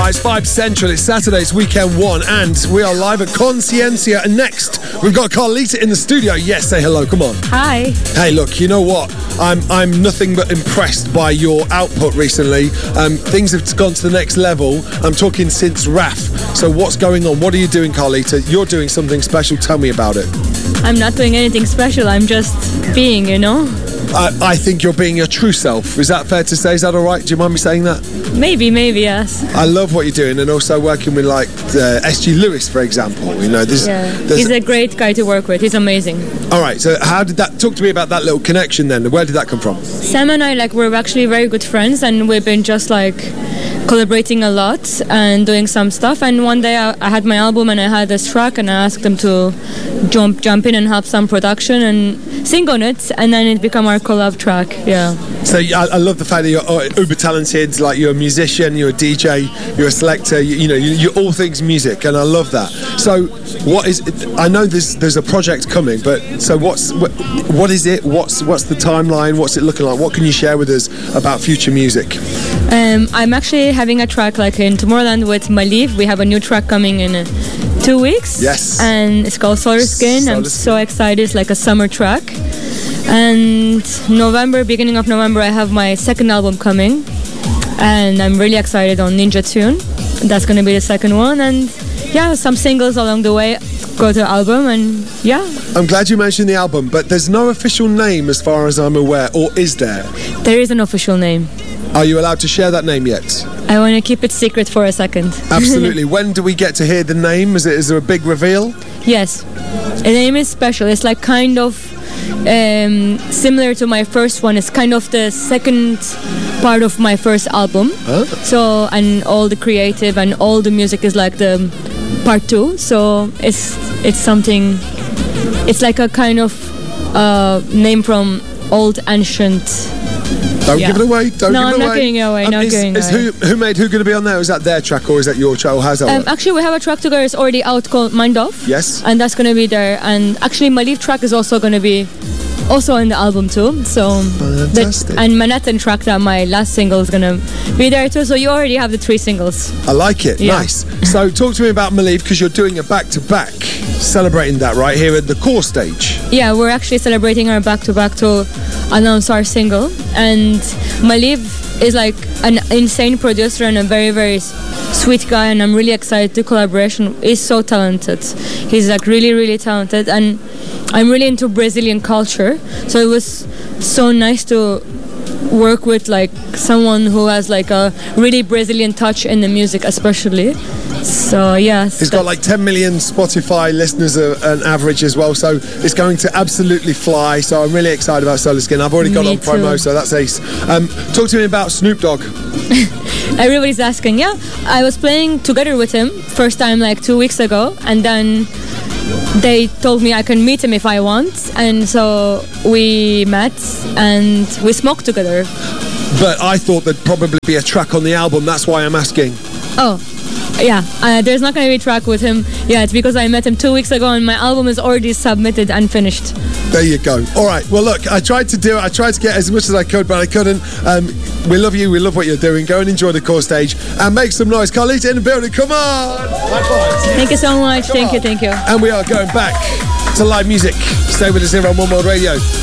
Right, it's 5 Central, it's Saturday, it's weekend one, and we are live at Conciencia. And next, we've got Carlita in the studio. Yes, say hello, come on. Hi. Hey, look, you know what? I'm nothing but impressed by your output recently. Things have gone to the next level. I'm talking since RAF. So what's going on? What are you doing, Carlita? You're doing something special. Tell me about it. I'm not doing anything special. I'm just being, you know? I think you're being your true self. Is that fair to say? Is that all right? Do you mind me saying that? Maybe, yes. I love what you're doing, and also working with like SG Lewis, for example. You know, there's He's a great guy to work with. He's amazing. All right. So how did that? Talk to me about that little connection then. Where did that come from? Sam and I we're actually very good friends, and we've been just collaborating a lot and doing some stuff. And one day I had my album and I had this track, and I asked him to jump in and help some production and sing on it, and then it became our collab track. Yeah. So I love the fact that you're uber talented. Like, you're a musician, you're a DJ, you're a selector. You're all things music, and I love that. So what is? I know there's a project coming, but so what is it? What's the timeline? What's it looking like? What can you share with us about future music? I'm actually having a track in Tomorrowland with Maliv. We have a new track coming in 2 weeks. Yes. And it's called Solar Skin. I'm so excited. It's like a summer track. And beginning of November, I have my second album coming. And I'm really excited on Ninja Tune. That's going to be the second one. And yeah, some singles along the way go to the album, and yeah. I'm glad you mentioned the album, but there's no official name as far as I'm aware, or is there? There is an official name. Are you allowed to share that name yet? I want to keep it secret for a second. Absolutely. When do we get to hear the name? Is there a big reveal? Yes. The name is special. It's kind of similar to my first one. It's kind of the second part of my first album. Huh? So, and all the creative and all the music is the part 2. So it's something. It's like a kind of name from old ancient. Don't give it away. Don't give it away. No, I'm not giving it away. Who made Who going to be on there? Is that their track or is that your track? Or how's that work? Actually, we have a track together. It's already out called Mind Off. Yes. And that's going to be there. And actually, my lead track is also going to be also in the album too. So fantastic. And Manhattan track, that my last single, is going to be there too. So you already have the 3 singles. I like it. Yeah. Nice. So talk to me about Maliv, because you're doing a back-to-back, celebrating that right here at the core stage. Yeah, we're actually celebrating our back-to-back to announce our single. And Maliv is an insane producer and a very, very sweet guy, and I'm really excited to collaboration. He's so talented. He's really, really talented, and I'm really into Brazilian culture, so it was so nice to work with someone who has a really Brazilian touch in the music, especially. So yes, he's got 10 million Spotify listeners on average as well, so it's going to absolutely fly. So I'm really excited about Solar Skin. I've already got on promo, so that's ace. Talk to me about Snoop Dogg. Everybody's asking. Yeah, I was playing together with him first time 2 weeks ago, and then they told me I can meet him if I want, and so we met and we smoked together. But I thought there'd probably be a track on the album. That's why I'm asking. Oh. Yeah, there's not going to be a track with him yet because I met him 2 weeks ago and my album is already submitted and finished. There you go. All right. Well, look, I tried to get as much as I could, but I couldn't. We love you. We love what you're doing. Go and enjoy the core stage and make some noise. Carlita in the building. Come on. High fives. Thank you so much. Thank you. And we are going back to live music. Stay with us here on One World Radio.